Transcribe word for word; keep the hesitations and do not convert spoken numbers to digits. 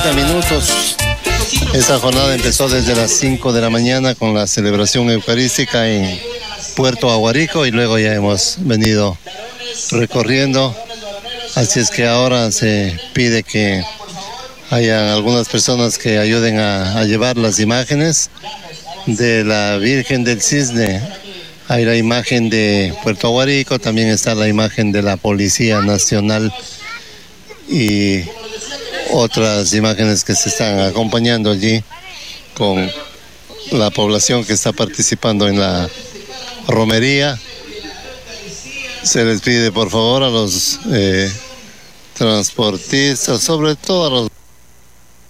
treinta minutos. Esta jornada empezó desde las cinco de la mañana con la celebración eucarística en Puerto Aguarico y luego ya hemos venido recorriendo. Así es que ahora se pide que haya algunas personas que ayuden a, a llevar las imágenes de la Virgen del Cisne. Hay la imagen de Puerto Aguarico, también está la imagen de la Policía Nacional y otras imágenes que se están acompañando allí con la población que está participando en la romería. Se les pide por favor a los eh, transportistas, sobre todo a los